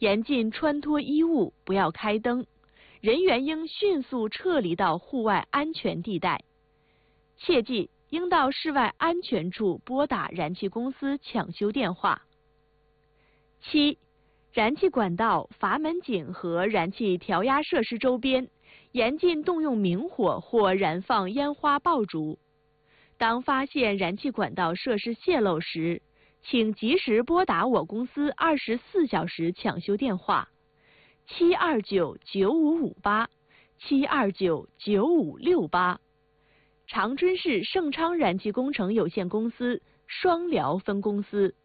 严禁穿脱衣物，不要开灯，人员应迅速撤离到户外安全地带。切记，应到室外安全处拨打燃气公司抢修电话。7. 燃气管道、阀门井和燃气调压设施周边，严禁动用明火或燃放烟花爆竹。当发现燃气管道设施泄漏时，请及时拨打我公司24小时抢修电话7299558、7299568。长春市盛昌燃气工程有限公司双辽分公司。